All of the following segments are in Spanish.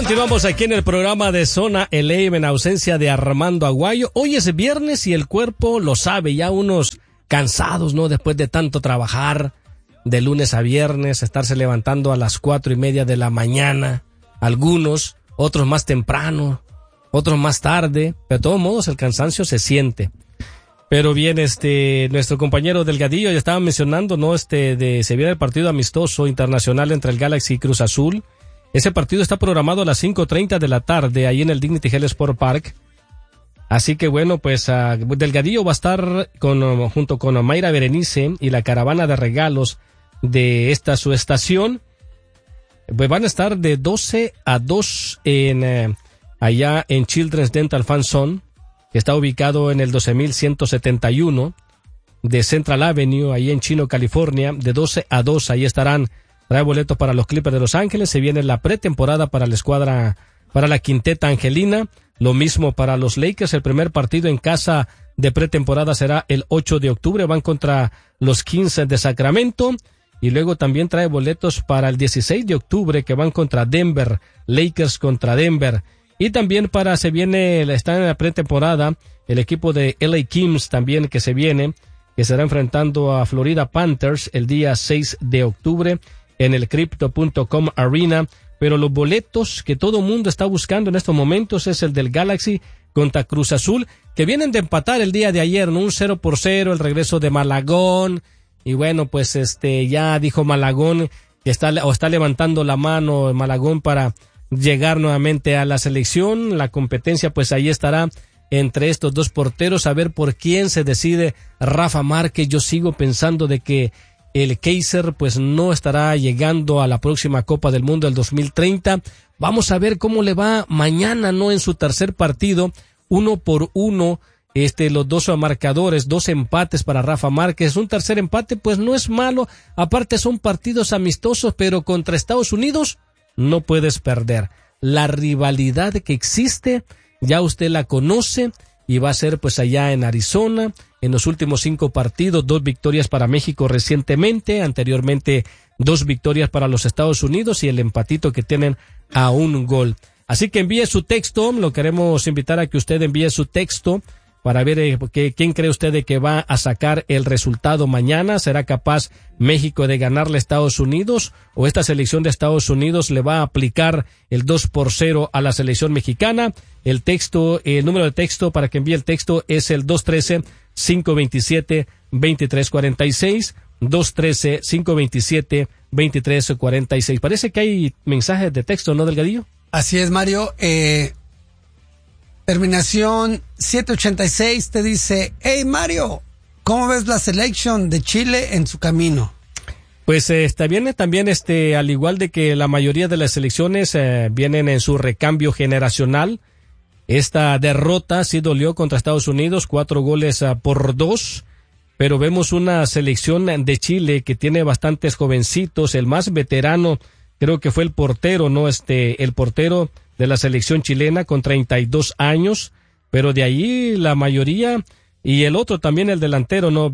Continuamos aquí en el programa de Zona LA en ausencia de Armando Aguayo. Hoy es viernes y el cuerpo lo sabe, ya unos cansados, ¿no? Después de tanto trabajar de lunes a viernes, estarse levantando a las 4:30 de la mañana, algunos, otros más temprano, otros más tarde, pero de todos modos el cansancio se siente. Pero bien, nuestro compañero Delgadillo ya estaba mencionando, ¿no? Se viene el partido amistoso internacional entre el Galaxy y Cruz Azul. Ese partido está programado a las 5:30 de la tarde, ahí en el Dignity Health Sport Park. Así que bueno, pues Delgadillo va a estar junto con Mayra Berenice y la caravana de regalos de su estación. Pues van a estar de 12 a 2 allá en Children's Dental Fan Zone, que está ubicado en el 12171 de Central Avenue, ahí en Chino, California, de 12 a 2. Ahí estarán. Trae boletos para los Clippers de Los Ángeles. Se viene la pretemporada para la escuadra, para la quinteta angelina. Lo mismo para los Lakers. El primer partido en casa de pretemporada será el 8 de octubre. Van contra los Kings de Sacramento. Y luego también trae boletos para el 16 de octubre que van contra Denver. Lakers contra Denver. Y también está en la pretemporada el equipo de LA Kings también que estará enfrentando a Florida Panthers el día 6 de octubre. En el Crypto.com Arena, pero los boletos que todo mundo está buscando en estos momentos es el del Galaxy contra Cruz Azul, que vienen de empatar el día de ayer, ¿no? Un 0-0, el regreso de Malagón, y bueno, pues ya dijo Malagón que está levantando la mano Malagón para llegar nuevamente a la selección. La competencia pues ahí estará entre estos dos porteros, a ver por quién se decide Rafa Márquez. Yo sigo pensando de que el Kaiser pues no estará llegando a la próxima Copa del Mundo del 2030. Vamos a ver cómo le va mañana, ¿no? En su tercer partido, 1-1, los dos marcadores, 2 empates para Rafa Márquez. Un tercer empate pues no es malo, aparte son partidos amistosos, pero contra Estados Unidos no puedes perder. La rivalidad que existe, ya usted la conoce, y va a ser pues allá en Arizona. En los últimos 5 partidos, 2 victorias para México recientemente, anteriormente 2 victorias para los Estados Unidos y el empatito que tienen a 1 gol. Así que envíe su texto, lo queremos invitar a que usted envíe su texto para ver quién cree usted de que va a sacar el resultado mañana. ¿Será capaz México de ganarle a Estados Unidos o esta selección de Estados Unidos le va a aplicar el 2-0 a la selección mexicana? El número de texto para que envíe el texto es el 213-527-2346, 213-527-2346. Parece que hay mensajes de texto, ¿no, Delgadillo? Así es, Mario. Terminación 786 te dice: hey, Mario, ¿cómo ves la selección de Chile en su camino? Pues está bien, también al igual de que la mayoría de las selecciones vienen en su recambio generacional. Esta derrota sí dolió contra Estados Unidos, 4-2, pero vemos una selección de Chile que tiene bastantes jovencitos. El más veterano creo que fue el portero, ¿no? El portero de la selección chilena con 32 años, pero de ahí la mayoría, y el otro también el delantero, ¿no?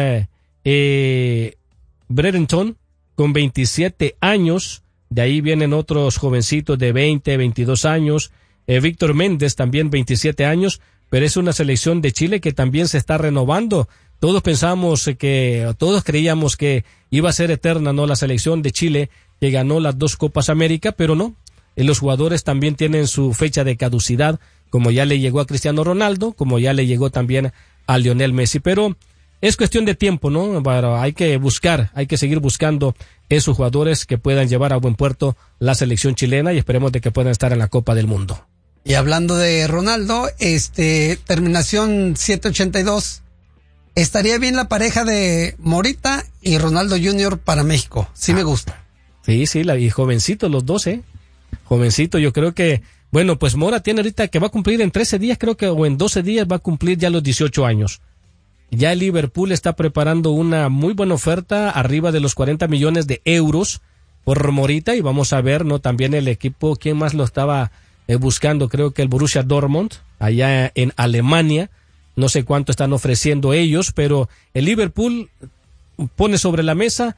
Brereton con 27 años, de ahí vienen otros jovencitos de 20, 22 años, Víctor Méndez también 27 años, pero es una selección de Chile que también se está renovando. Todos creíamos que iba a ser eterna, ¿no? La selección de Chile que ganó las 2 Copas América, pero no. Los jugadores también tienen su fecha de caducidad, como ya le llegó a Cristiano Ronaldo, como ya le llegó también a Lionel Messi, pero es cuestión de tiempo, ¿no? Hay que seguir buscando esos jugadores que puedan llevar a buen puerto la selección chilena y esperemos de que puedan estar en la Copa del Mundo. Y hablando de Ronaldo, terminación 782, estaría bien la pareja de Morita y Ronaldo Jr. para México. Sí me gusta. Sí, y jovencitos los dos, Jovencito, yo creo que, bueno, pues Mora tiene ahorita que va a cumplir en 13 días, creo que, o en 12 días va a cumplir ya los 18 años. Ya el Liverpool está preparando una muy buena oferta, arriba de los 40 millones de euros por Morita, y vamos a ver, ¿no? También el equipo, ¿quién más lo estaba buscando? Creo que el Borussia Dortmund, allá en Alemania, no sé cuánto están ofreciendo ellos, pero el Liverpool pone sobre la mesa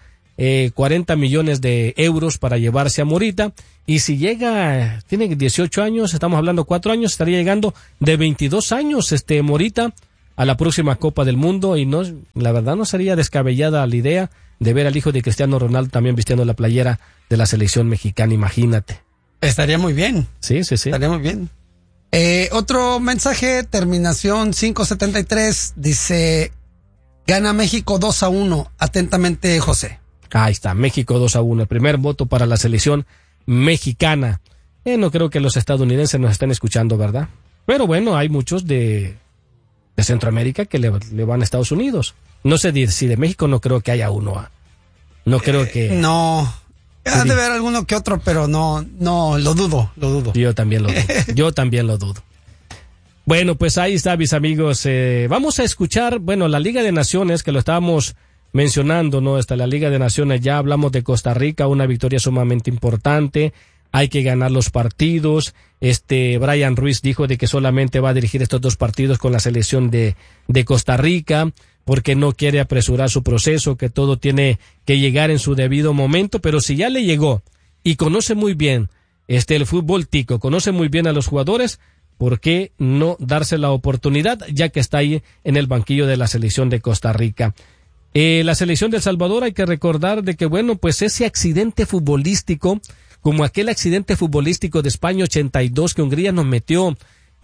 40 millones de euros para llevarse a Morita. Y si llega, tiene 18 años, estamos hablando 4 años, estaría llegando de 22 años Morita a la próxima Copa del Mundo. Y no, la verdad no sería descabellada la idea de ver al hijo de Cristiano Ronaldo también vistiendo la playera de la selección mexicana, imagínate. Estaría muy bien. Sí. Estaría muy bien. Otro mensaje, terminación 573, dice, gana México 2-1. Atentamente, José. Ahí está, México 2-1, el primer voto para la selección mexicana. No creo que los estadounidenses nos estén escuchando, ¿verdad? Pero bueno, hay muchos de Centroamérica que le van a Estados Unidos. No sé si de México no creo que haya uno. No creo que... No, ha de haber alguno que otro, pero no, lo dudo. Yo también lo dudo. Bueno, pues ahí está, mis amigos. Vamos a escuchar, bueno, la Liga de Naciones, que lo estábamos mencionando, ¿no? Hasta la Liga de Naciones, ya hablamos de Costa Rica, una victoria sumamente importante. Hay que ganar los partidos. Brian Ruiz dijo de que solamente va a dirigir estos 2 partidos con la selección de Costa Rica, porque no quiere apresurar su proceso, que todo tiene que llegar en su debido momento. Pero si ya le llegó y conoce muy bien el fútbol tico, conoce muy bien a los jugadores, ¿por qué no darse la oportunidad, ya que está ahí en el banquillo de la selección de Costa Rica? La selección de El Salvador, hay que recordar de que, bueno, pues ese accidente futbolístico, como aquel accidente futbolístico de España 82, que Hungría nos metió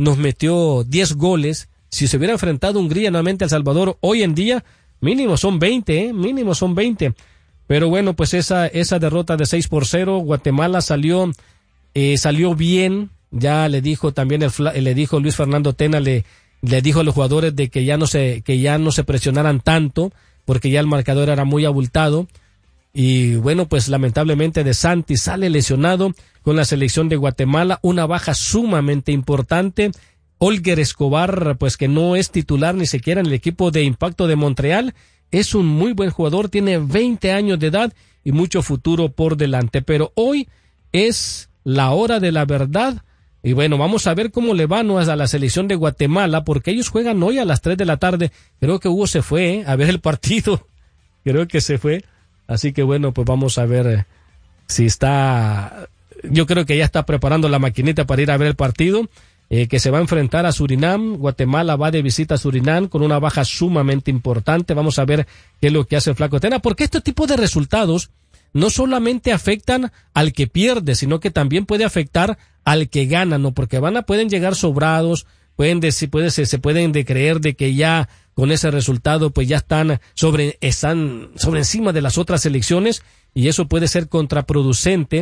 10 goles. Si se hubiera enfrentado Hungría nuevamente a El Salvador, hoy en día, mínimo son 20. Pero bueno, pues esa derrota de 6-0, Guatemala salió bien. Ya le dijo también le dijo Luis Fernando Tena, le dijo a los jugadores de que ya no se presionaran tanto, porque ya el marcador era muy abultado. Y bueno, pues lamentablemente De Santi sale lesionado con la selección de Guatemala, una baja sumamente importante. Olger Escobar, pues que no es titular ni siquiera en el equipo de Impacto de Montreal, es un muy buen jugador, tiene 20 años de edad y mucho futuro por delante. Pero hoy es la hora de la verdad. Y bueno, vamos a ver cómo le va a la selección de Guatemala, porque ellos juegan hoy a las 3 de la tarde. Creo que Hugo se fue a ver el partido. Creo que se fue. Así que bueno, pues vamos a ver si está... Yo creo que ya está preparando la maquinita para ir a ver el partido, que se va a enfrentar a Surinam. Guatemala va de visita a Surinam con una baja sumamente importante. Vamos a ver qué es lo que hace el Flaco Tena, porque este tipo de resultados no solamente afectan al que pierde, sino que también puede afectar al que gana, ¿no? Porque pueden llegar sobrados, se pueden creer de que ya con ese resultado pues ya están sobre encima de las otras selecciones, y eso puede ser contraproducente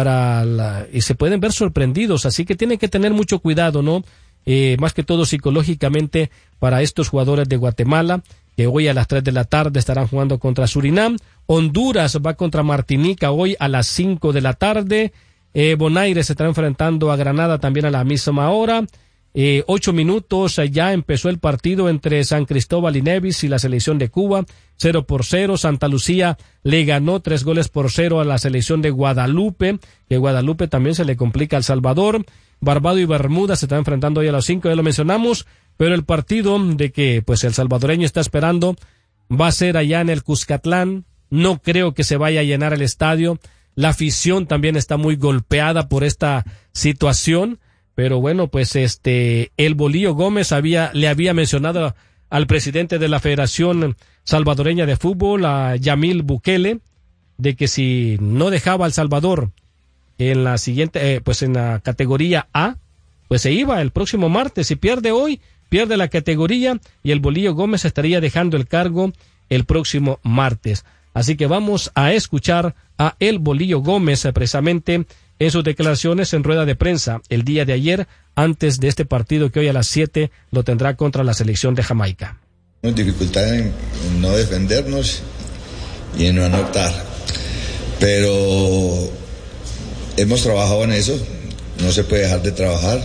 y se pueden ver sorprendidos. Así que tienen que tener mucho cuidado, ¿no? Más que todo psicológicamente para estos jugadores de Guatemala, que hoy a las 3 de la tarde estarán jugando contra Surinam. Honduras va contra Martinica hoy a las 5 de la tarde. Bonaire se estará enfrentando a Granada también a la misma hora. 8 minutos, ya empezó el partido entre San Cristóbal y Nevis y la selección de Cuba, 0-0. Santa Lucía le ganó 3-0 a la selección de Guadalupe, que Guadalupe también se le complica a El Salvador. Barbado y Bermuda se están enfrentando hoy a las 5, ya lo mencionamos, pero el partido de que pues el salvadoreño está esperando va a ser allá en el Cuscatlán. No creo que se vaya a llenar el estadio. La afición también está muy golpeada por esta situación. Pero bueno, pues el Bolillo Gómez le había mencionado al presidente de la Federación Salvadoreña de Fútbol, a Yamil Bukele, de que si no dejaba a El Salvador en la siguiente, pues en la categoría A, pues se iba el próximo martes. Si pierde hoy, pierde la categoría, y el Bolillo Gómez estaría dejando el cargo el próximo martes. Así que vamos a escuchar a el Bolillo Gómez precisamente en sus declaraciones en rueda de prensa el día de ayer, antes de este partido que hoy a las 7 lo tendrá contra la selección de Jamaica. Dificultad en no defendernos y en no anotar, pero hemos trabajado en eso, no se puede dejar de trabajar.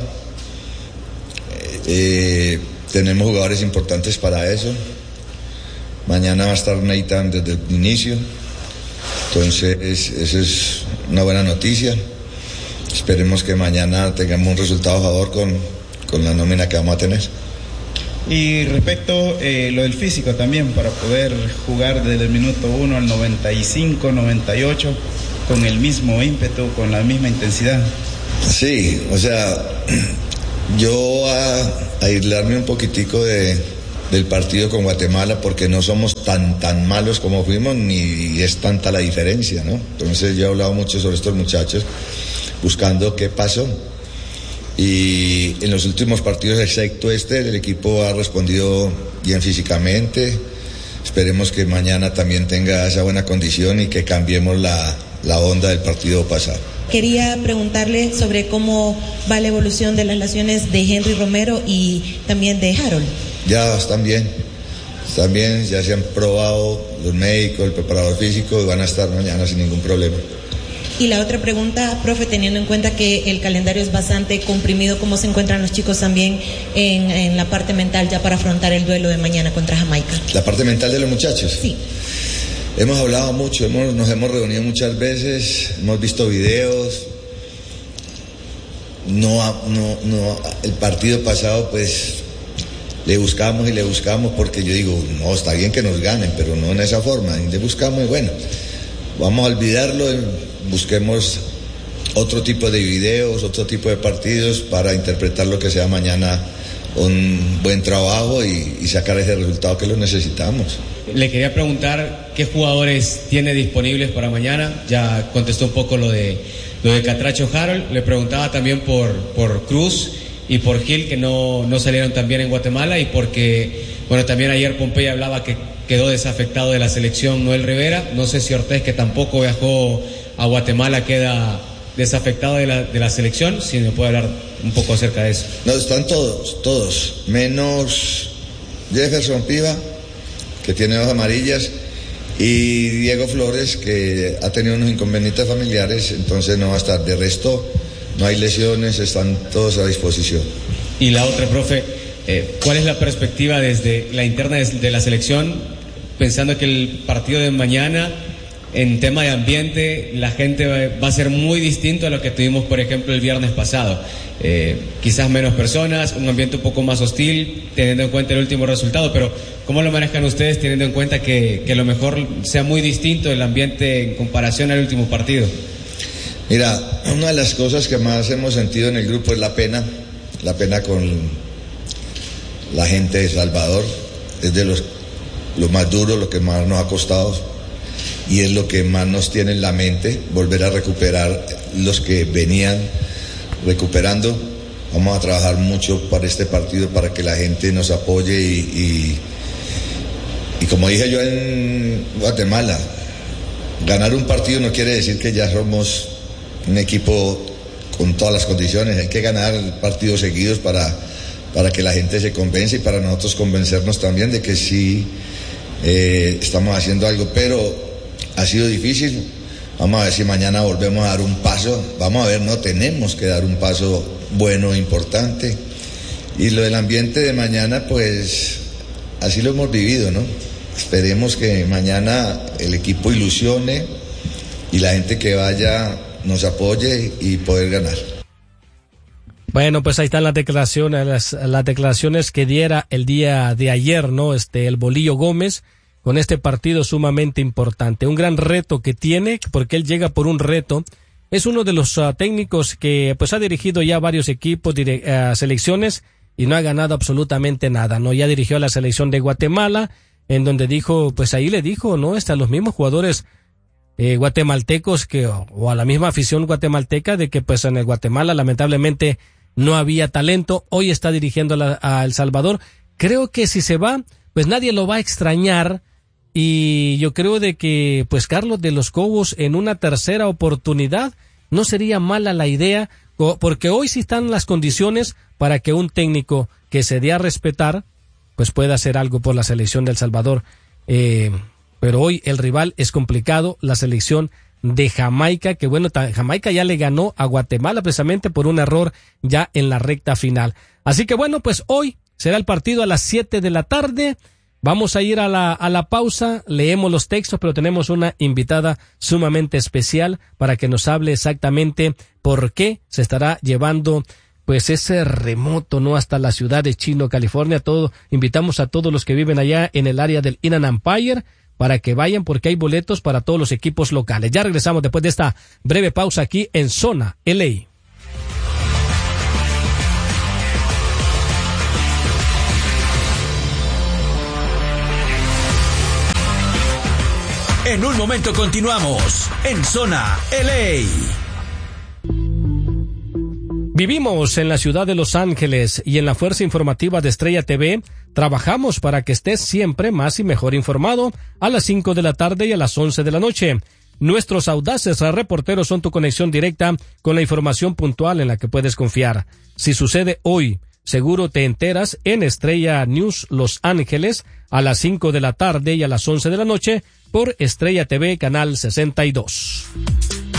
Tenemos jugadores importantes para eso. Mañana va a estar Nathan desde el inicio, entonces esa es una buena noticia. Esperemos que mañana tengamos un resultado a favor con la nómina que vamos a tener. Y respecto lo del físico también, para poder jugar desde el minuto 1 al 95, 98, con el mismo ímpetu, con la misma intensidad. Sí, o sea, yo a aislarme un poquitico del partido con Guatemala, porque no somos tan malos como fuimos, ni es tanta la diferencia, ¿no? Entonces yo he hablado mucho sobre estos muchachos, buscando qué pasó. Y en los últimos partidos, excepto el equipo ha respondido bien físicamente. Esperemos que mañana también tenga esa buena condición y que cambiemos la onda del partido pasado. Quería preguntarle sobre cómo va la evolución de las lesiones de Henry Romero y también de Harold. Ya están bien, ya se han probado los médicos, el preparador físico, y van a estar mañana sin ningún problema. Y la otra pregunta, profe, teniendo en cuenta que el calendario es bastante comprimido, ¿cómo se encuentran los chicos también en la parte mental ya para afrontar el duelo de mañana contra Jamaica? ¿La parte mental de los muchachos? Sí. Hemos hablado mucho, nos hemos reunido muchas veces, hemos visto videos. El partido pasado pues le buscamos porque yo digo, no, está bien que nos ganen, pero no en esa forma. Y le buscamos y bueno, vamos a olvidarlo, busquemos otro tipo de videos, otro tipo de partidos para interpretar lo que sea mañana un buen trabajo y sacar ese resultado que lo necesitamos. Le quería preguntar qué jugadores tiene disponibles para mañana. Ya contestó un poco lo de Catracho Harold. Le preguntaba también por Cruz y por Gil, que no salieron tan bien en Guatemala, y porque, bueno, también ayer Pompey hablaba que quedó desafectado de la selección Noel Rivera. No sé si Ortiz, que tampoco viajó a Guatemala, queda desafectado de la selección. Si me puede hablar un poco acerca de eso. No, están todos, menos Jefferson Piva, que tiene 2 amarillas, y Diego Flores, que ha tenido unos inconvenientes familiares, entonces no va a estar. De resto, no hay lesiones, están todos a disposición. Y la otra, profe, ¿cuál es la perspectiva desde la interna de la selección, pensando que el partido de mañana, en tema de ambiente, la gente va a ser muy distinto a lo que tuvimos, por ejemplo, el viernes pasado? Quizás menos personas, un ambiente un poco más hostil, teniendo en cuenta el último resultado, pero ¿cómo lo manejan ustedes teniendo en cuenta que a lo mejor sea muy distinto el ambiente en comparación al último partido? Mira, una de las cosas que más hemos sentido en el grupo es la pena con la gente de Salvador. Es de lo más duro, lo que más nos ha costado, y es lo que más nos tiene en la mente, volver a recuperar los que venían recuperando. Vamos a trabajar mucho para este partido, para que la gente nos apoye y como dije yo en Guatemala, ganar un partido no quiere decir que ya somos un equipo con todas las condiciones. Hay que ganar partidos seguidos para que la gente se convence y para nosotros convencernos también de que sí estamos haciendo algo, pero ha sido difícil. Vamos a ver si mañana volvemos a dar un paso. Vamos a ver, no tenemos que dar un paso bueno, importante. Y lo del ambiente de mañana, pues así lo hemos vivido, ¿no? Esperemos que mañana el equipo ilusione y la gente que vaya nos apoye y poder ganar. Bueno, pues ahí están las declaraciones que diera el día de ayer, ¿no? El Bolillo Gómez, con este partido sumamente importante. Un gran reto que tiene, porque él llega por un reto. Es uno de los técnicos que pues ha dirigido ya varios equipos, selecciones, y no ha ganado absolutamente nada, ¿no? Ya dirigió a la selección de Guatemala, en donde dijo, pues ahí le dijo, ¿no? A los mismos jugadores guatemaltecos o a la misma afición guatemalteca, de que pues en el Guatemala lamentablemente no había talento. Hoy está dirigiendo a El Salvador. Creo que si se va, pues nadie lo va a extrañar. Y yo creo de que, pues, Carlos de los Cobos en una tercera oportunidad no sería mala la idea, porque hoy sí están las condiciones para que un técnico que se dé a respetar, pues pueda hacer algo por la selección de El Salvador. Pero hoy el rival es complicado, la selección de Jamaica, que bueno, Jamaica ya le ganó a Guatemala precisamente por un error ya en la recta final. Así que bueno, pues hoy será el partido a las 7 de la tarde. Vamos a ir a la pausa, leemos los textos, pero tenemos una invitada sumamente especial para que nos hable exactamente por qué se estará llevando pues ese remoto, ¿no? Hasta la ciudad de Chino, California. Invitamos a todos los que viven allá en el área del Inland Empire para que vayan, porque hay boletos para todos los equipos locales. Ya regresamos después de esta breve pausa aquí en Zona LA. En un momento continuamos en Zona LA. Vivimos en la ciudad de Los Ángeles y en la Fuerza Informativa de Estrella TV trabajamos para que estés siempre más y mejor informado a las 5 de la tarde y a las 11 de la noche. Nuestros audaces reporteros son tu conexión directa con la información puntual en la que puedes confiar. Si sucede hoy, seguro te enteras en Estrella News Los Ángeles a las 5 de la tarde y a las 11 de la noche por Estrella TV Canal 62.